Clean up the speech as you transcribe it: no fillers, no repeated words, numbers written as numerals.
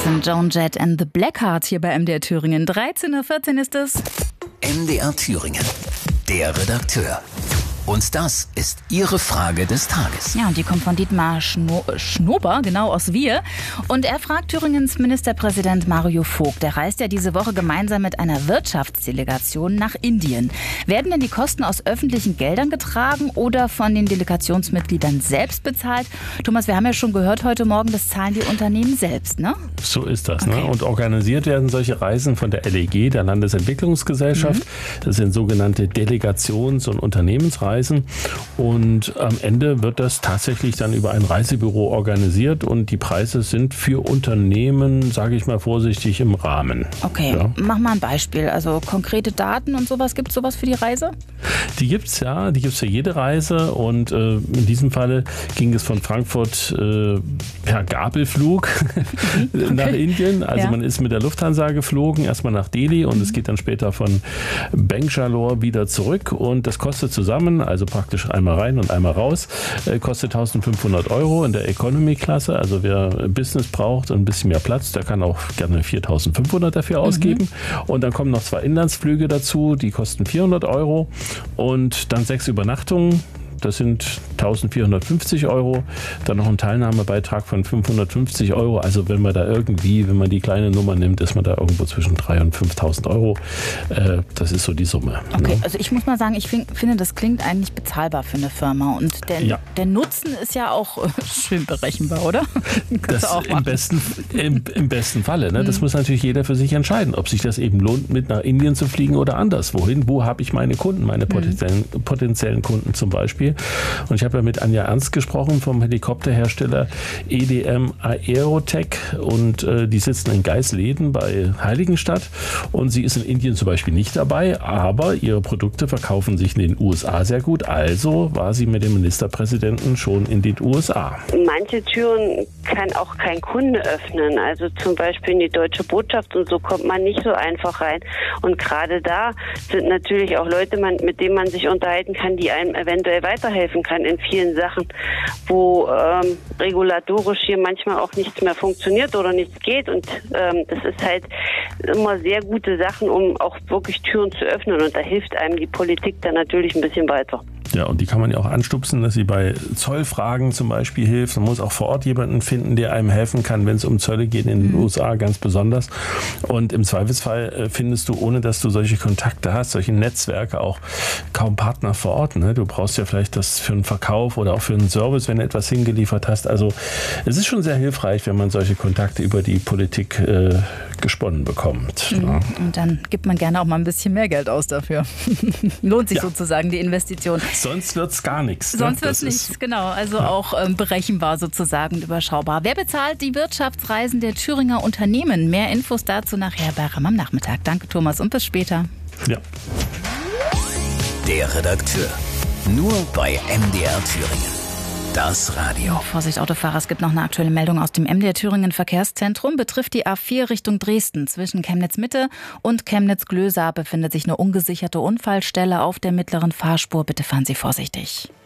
Das sind Joan Jett and the Blackhearts hier bei MDR Thüringen. 13:14 Uhr ist es. MDR Thüringen, der Redakteur. Und das ist Ihre Frage des Tages. Ja, und die kommt von Dietmar Schnober, genau aus Wir. Und er fragt Thüringens Ministerpräsident Mario Vogt. Der reist ja diese Woche gemeinsam mit einer Wirtschaftsdelegation nach Indien. Werden denn die Kosten aus öffentlichen Geldern getragen oder von den Delegationsmitgliedern selbst bezahlt? Thomas, wir haben ja schon gehört heute Morgen, das zahlen die Unternehmen selbst, ne? So ist das. Okay. Ne? Und organisiert werden solche Reisen von der LEG, der Landesentwicklungsgesellschaft. Das sind sogenannte Delegations- und Unternehmensreisen. Und am Ende wird das tatsächlich dann über ein Reisebüro organisiert und die Preise sind für Unternehmen, sage ich mal vorsichtig, im Rahmen. Okay, ja. Mach mal ein Beispiel. Also konkrete Daten und sowas, gibt es sowas für die Reise? Die gibt's ja, für jede Reise und in diesem Falle ging es von Frankfurt per Gabelflug nach Indien. Also man ist mit der Lufthansa geflogen, erstmal nach Delhi und es geht dann später von Bangalore wieder zurück und das kostet zusammen, also praktisch einmal rein und einmal raus, kostet 1.500 € in der Economy-Klasse. Also wer Business braucht und ein bisschen mehr Platz, der kann auch gerne 4.500 dafür ausgeben. Und dann kommen noch 2 Inlandsflüge dazu, die kosten 400 € und dann 6 Übernachtungen. Das sind 1.450 €. Dann noch ein Teilnahmebeitrag von 550 €. Also wenn man die kleine Nummer nimmt, ist man da irgendwo zwischen 3.000 und 5.000 €. Das ist so die Summe. Okay, also ich muss mal sagen, ich finde, das klingt eigentlich bezahlbar für eine Firma. Und der Nutzen ist ja auch schön berechenbar, oder? Das auch im besten Falle. Ne? Das muss natürlich jeder für sich entscheiden, ob sich das eben lohnt, mit nach Indien zu fliegen oder anderswohin. Wo habe ich meine Kunden, meine potenziellen Kunden zum Beispiel? Und ich habe ja mit Anja Ernst gesprochen vom Helikopterhersteller EDM Aerotech und die sitzen in Geisleden bei Heiligenstadt und sie ist in Indien zum Beispiel nicht dabei, aber ihre Produkte verkaufen sich in den USA sehr gut. Also war sie mit dem Ministerpräsidenten schon in den USA. Manche Türen kann auch kein Kunde öffnen. Also zum Beispiel in die deutsche Botschaft und so kommt man nicht so einfach rein. Und gerade da sind natürlich auch Leute, mit denen man sich unterhalten kann, die einem eventuell weiterhelfen kann in vielen Sachen, wo regulatorisch hier manchmal auch nichts mehr funktioniert oder nichts geht. Und das ist halt immer sehr gute Sachen, um auch wirklich Türen zu öffnen. Und da hilft einem die Politik dann natürlich ein bisschen weiter. Ja, und die kann man ja auch anstupsen, dass sie bei Zollfragen zum Beispiel hilft. Man muss auch vor Ort jemanden finden, der einem helfen kann, wenn es um Zölle geht, in den USA ganz besonders. Und im Zweifelsfall findest du, ohne dass du solche Kontakte hast, solche Netzwerke auch kaum Partner vor Ort. Ne? Du brauchst ja vielleicht das für einen Verkauf oder auch für einen Service, wenn du etwas hingeliefert hast. Also es ist schon sehr hilfreich, wenn man solche Kontakte über die Politik gesponnen bekommt. Ja. Und dann gibt man gerne auch mal ein bisschen mehr Geld aus dafür. Lohnt sich sozusagen die Investition. Sonst wird es gar nichts. Sonst wird es nichts, genau. Also auch berechenbar sozusagen und überschaubar. Wer bezahlt die Wirtschaftsreisen der Thüringer Unternehmen? Mehr Infos dazu nachher bei RAM am Nachmittag. Danke, Thomas, und bis später. Ja. Der Redakteur. Nur bei MDR Thüringen. Das Radio. Vorsicht, Autofahrer, es gibt noch eine aktuelle Meldung aus dem MDR Thüringen Verkehrszentrum. Betrifft die A4 Richtung Dresden. Zwischen Chemnitz Mitte und Chemnitz Glösa befindet sich eine ungesicherte Unfallstelle auf der mittleren Fahrspur. Bitte fahren Sie vorsichtig.